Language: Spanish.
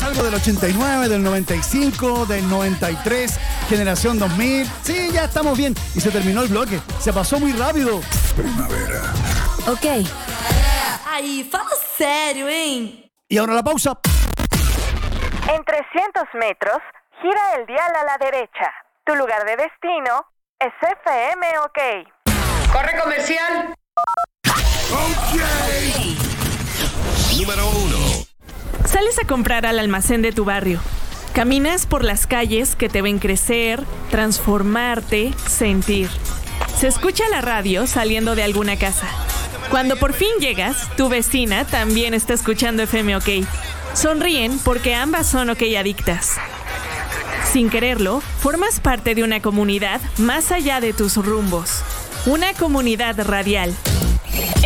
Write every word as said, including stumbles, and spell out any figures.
algo del ochenta y nueve, del noventa y cinco, del noventa y tres, generación dos mil. Sí, ya estamos bien. Y se terminó el bloque. Se pasó muy rápido. Primavera. Ok. Aí, fala sério, hein? Y ahora la pausa. En trescientos metros, gira el dial a la derecha. Tu lugar de destino es F M OK. ¡Corre comercial! Ok. Número uno. Sales a comprar al almacén de tu barrio. Caminas por las calles que te ven crecer, transformarte, sentir. Se escucha la radio saliendo de alguna casa. Cuando por fin llegas, tu vecina también está escuchando F M OK. Sonríen porque ambas son OK adictas. Sin quererlo, formas parte de una comunidad más allá de tus rumbos. Una comunidad radial.